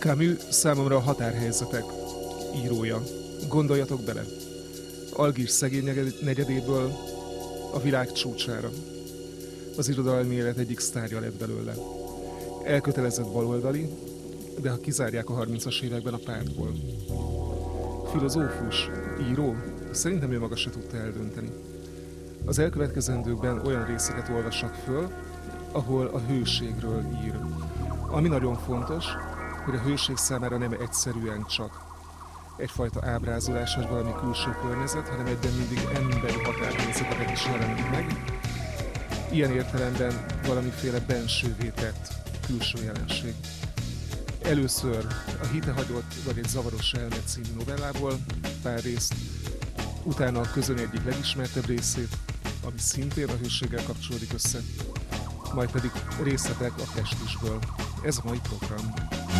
Camus számomra a határhelyzetek írója. Gondoljatok bele. Algiers szegény negyedéből a világ csúcsára. Az irodalmi élet egyik sztárja lett belőle. Elkötelezett baloldali, de ha kizárják a 30-as években a pártból. Filozófus, író, szerintem ő maga se tudta eldönteni. Az elkövetkezendőkben olyan részeket olvassak föl, ahol a hőségről ír. Ami nagyon fontos, hogy a hőség számára nem egyszerűen csak egyfajta ábrázolás vagy valami külső környezet, hanem egyben mindig emberi határhelyzeteket is jelenik meg. Ilyen értelemben valamiféle bensővé tett külső jelenség. Először a Hitehagyott vagy egy zavaros elme című novellából pár részt, utána a közön egyik legismertebb részét, ami szintén a hőséggel kapcsolódik össze, majd pedig részletek a Pestisből. Ez a mai program.